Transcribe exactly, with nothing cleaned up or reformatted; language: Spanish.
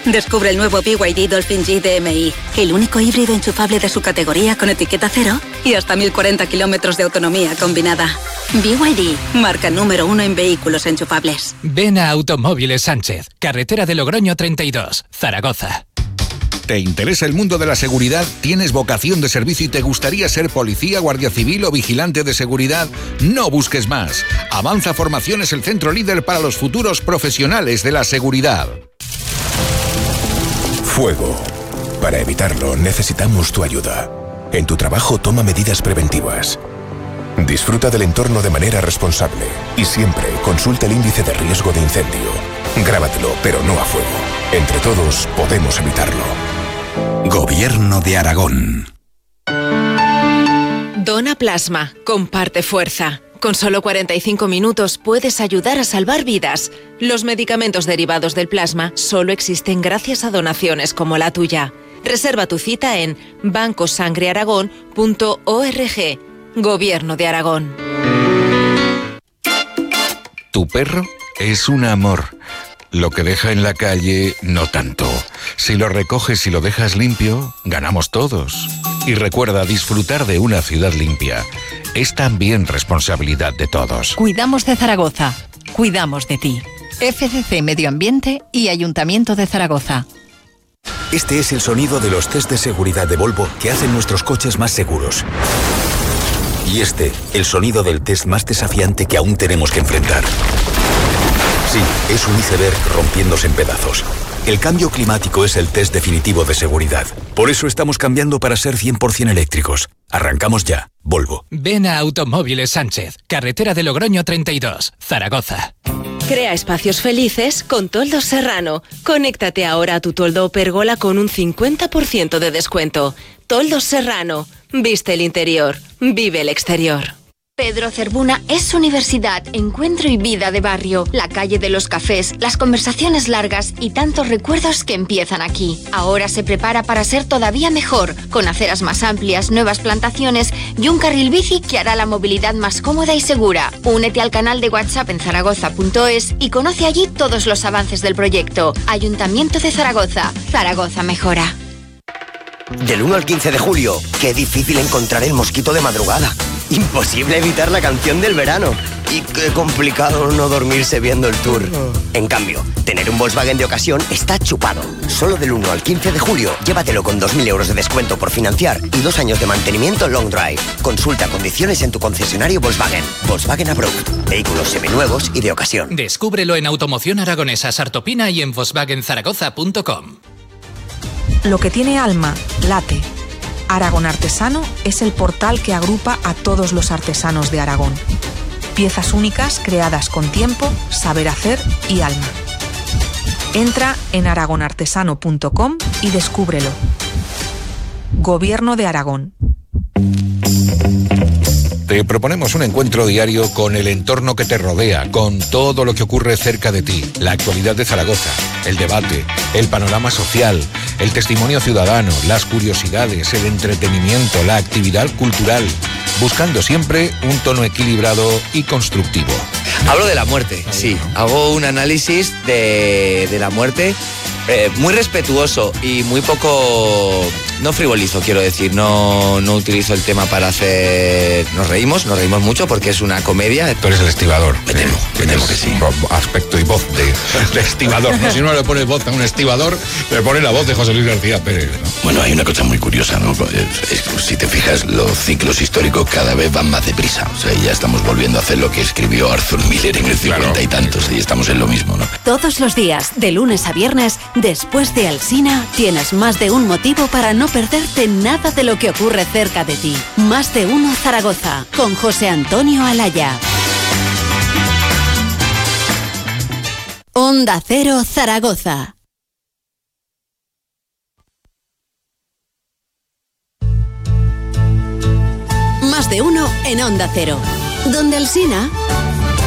Descubre el nuevo B Y D Dolphin G D M I, el único híbrido enchufable de su categoría con etiqueta cero y hasta mil cuarenta kilómetros de autonomía combinada. B Y D, marca número uno en vehículos enchufables. Ven a Automóviles Sánchez, carretera de Logroño treinta y dos, Zaragoza. ¿Te interesa el mundo de la seguridad? ¿Tienes vocación de servicio y te gustaría ser policía, guardia civil o vigilante de seguridad? No busques más. Avanza Formación es el centro líder para los futuros profesionales de la seguridad. Fuego. Para evitarlo, necesitamos tu ayuda. En tu trabajo, toma medidas preventivas. Disfruta del entorno de manera responsable y siempre consulta el índice de riesgo de incendio. Grábatelo, pero no a fuego. Entre todos, podemos evitarlo. Gobierno de Aragón. Dona plasma, comparte fuerza. Con solo cuarenta y cinco minutos puedes ayudar a salvar vidas. Los medicamentos derivados del plasma solo existen gracias a donaciones como la tuya. Reserva tu cita en banco sangre aragón punto org. Gobierno de Aragón. Tu perro es un amor. Lo que deja en la calle, no tanto. Si lo recoges y lo dejas limpio, ganamos todos. Y recuerda, disfrutar de una ciudad limpia es también responsabilidad de todos. Cuidamos de Zaragoza. Cuidamos de ti. F C C Medio Ambiente y Ayuntamiento de Zaragoza. Este es el sonido de los test de seguridad de Volvo que hacen nuestros coches más seguros. Y este, el sonido del test más desafiante que aún tenemos que enfrentar. Sí, es un iceberg rompiéndose en pedazos. El cambio climático es el test definitivo de seguridad. Por eso estamos cambiando para ser cien por ciento eléctricos. Arrancamos ya, Volvo. Ven a Automóviles Sánchez, carretera de Logroño treinta y dos, Zaragoza. Crea espacios felices con Toldos Serrano. Conéctate ahora a tu toldo o pérgola con un cincuenta por ciento de descuento. Toldos Serrano. Viste el interior, vive el exterior. Pedro Cervuna es universidad, encuentro y vida de barrio, la calle de los cafés, las conversaciones largas y tantos recuerdos que empiezan aquí. Ahora se prepara para ser todavía mejor, con aceras más amplias, nuevas plantaciones y un carril bici que hará la movilidad más cómoda y segura. Únete al canal de WhatsApp en zaragoza punto es y conoce allí todos los avances del proyecto. Ayuntamiento de Zaragoza. Zaragoza mejora. Del uno al quince de julio, qué difícil encontrar el mosquito de madrugada. Imposible evitar la canción del verano. Y qué complicado no dormirse viendo el tour. En cambio, tener un Volkswagen de ocasión está chupado. Solo del uno al quince de julio, llévatelo con dos mil euros de descuento por financiar y dos años de mantenimiento long drive. Consulta condiciones en tu concesionario Volkswagen. Volkswagen Approved. Vehículos seminuevos y de ocasión. Descúbrelo en Automoción Aragonesa Sartopina y en volkswagen zaragoza punto com. Lo que tiene alma, late. Aragón Artesano es el portal que agrupa a todos los artesanos de Aragón. Piezas únicas creadas con tiempo, saber hacer y alma. Entra en aragón artesano punto com y descúbrelo. Gobierno de Aragón. Te proponemos un encuentro diario con el entorno que te rodea, con todo lo que ocurre cerca de ti, la actualidad de Zaragoza, el debate, el panorama social, el testimonio ciudadano, las curiosidades, el entretenimiento, la actividad cultural, buscando siempre un tono equilibrado y constructivo. Hablo de la muerte, sí. Hago un análisis de, de la muerte eh, muy respetuoso y muy poco... No frivolizo, quiero decir, no, no utilizo el tema para hacer... Nos reímos, nos reímos mucho porque es una comedia. Tú eres el estibador. Me temo, me temo que sí. Aspecto y voz de, de estibador, ¿no? Si uno le pone voz a un estibador, le pone la voz de José Luis García Pérez, ¿no? Bueno, hay una cosa muy curiosa, ¿no? Si te fijas, los ciclos históricos cada vez van más deprisa. O sea, ya estamos volviendo a hacer lo que escribió Arthur Miller en el cincuenta claro. y tantos, y estamos en lo mismo, ¿no? Todos los días, de lunes a viernes, después de Alsina, tienes más de un motivo para no perderte nada de lo que ocurre cerca de ti. Más de uno Zaragoza, con José Antonio Alaya. Onda Cero Zaragoza. Más de uno en Onda Cero. Donde Alsina...